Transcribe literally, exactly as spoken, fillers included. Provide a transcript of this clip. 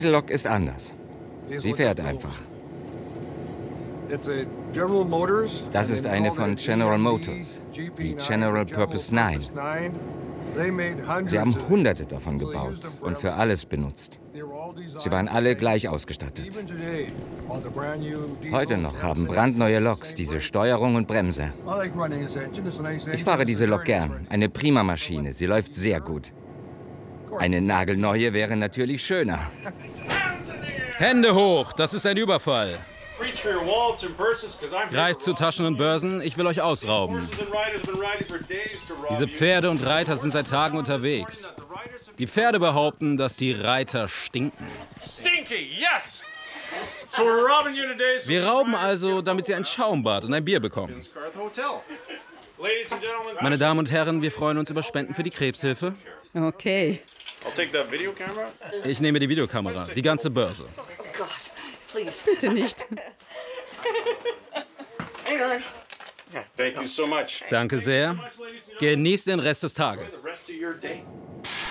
Diese Lok ist anders. Sie fährt einfach. Das ist eine von General Motors, die General Purpose neun. Sie haben Hunderte davon gebaut und für alles benutzt. Sie waren alle gleich ausgestattet. Heute noch haben brandneue Loks diese Steuerung und Bremse. Ich fahre diese Lok gern. Eine prima Maschine. Sie läuft sehr gut. Eine nagelneue wäre natürlich schöner. Hände hoch, das ist ein Überfall. Greift zu Taschen und Börsen, ich will euch ausrauben. Diese Pferde und Reiter sind seit Tagen unterwegs. Die Pferde behaupten, dass die Reiter stinken. Wir rauben also, damit sie ein Schaumbad und ein Bier bekommen. Meine Damen und Herren, wir freuen uns über Spenden für die Krebshilfe. Okay. Ich nehme die Videokamera, die ganze Börse. Bitte nicht. Danke sehr. Genießt den Rest des Tages.